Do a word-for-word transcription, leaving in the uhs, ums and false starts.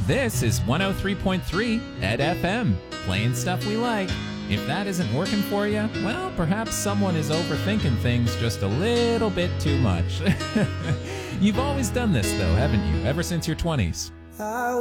This is one oh three point three Ed F M, playing stuff we like. If that isn't working for you, well, perhaps someone is overthinking things just a little bit too much. You've always done this, though, haven't you? Ever since your twenties.